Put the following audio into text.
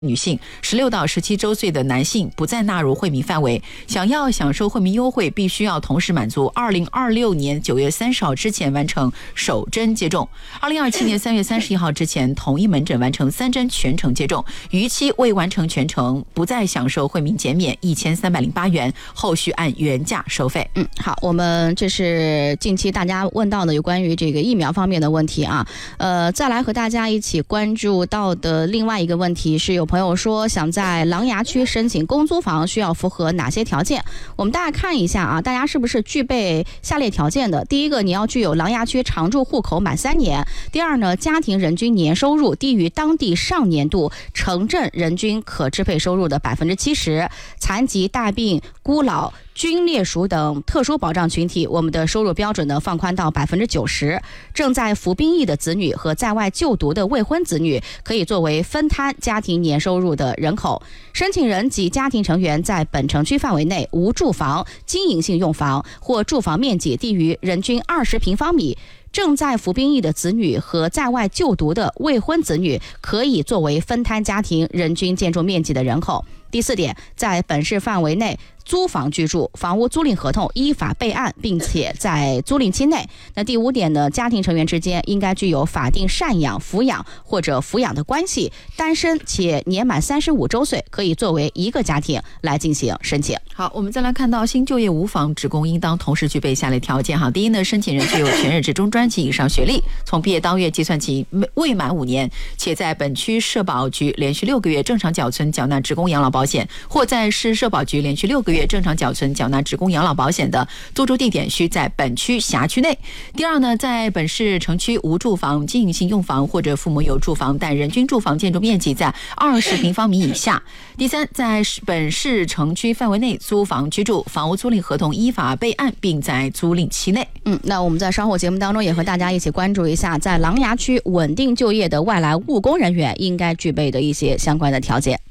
女性，16到17周岁的男性不再纳入惠民范围。想要享受惠民优惠，必须要同时满足2026年9月30号之前完成首针接种，2027年3月31号之前同一门诊完成3针全程接种，逾期未完成全程不再享受惠民减免1308元，后续按原价收费。 好，我们这是近期大家问到的有关于这个疫苗方面的问题啊。再来和大家一起关注到的另外一个问题是，有朋友说想在琅琊区申请公租房需要符合哪些条件？我们大家看一下啊，大家是不是具备下列条件的？第一个，你要具有琅琊区常住户口满3年；第二呢，家庭人均年收入低于当地上年度城镇人均可支配收入的70%；残疾、大病、孤老、军烈属等特殊保障群体，我们的收入标准呢放宽到90%。正在服兵役的子女和在外就读的未婚子女，可以作为分摊家庭年收入的人口。申请人及家庭成员在本城区范围内无住房、经营性用房或住房面积低于人均20平方米。正在服兵役的子女和在外就读的未婚子女，可以作为分摊家庭人均建筑面积的人口。第4点，在本市范围内租房居住，房屋租赁合同依法备案，并且在租赁期内。那第5点呢，家庭成员之间应该具有法定赡养、抚养或者抚养的关系，单身且年满35周岁，可以作为一个家庭来进行申请。 好，我们再来看到新就业无房职工应当同时具备下列条件。第一呢，申请人具有全日制中专及以上学历，从毕业当月计算起未满5年，且在本区社保局连续6个月正常缴纳职工养老保险，或在市社保局连续6个月正常缴纳职工养老保险的，租住地点需在本区辖区内。第二呢，在本市城区无住房、经营性用房或者父母有住房，但人均住房建筑面积在20平方米以下。第三，在本市城区范围内租房居住，房屋租赁合同依法备案，并在租赁期内。 那我们在稍后节目当中也和大家一起关注一下，在琅琊区稳定就业的外来务工人员应该具备的一些相关的条件。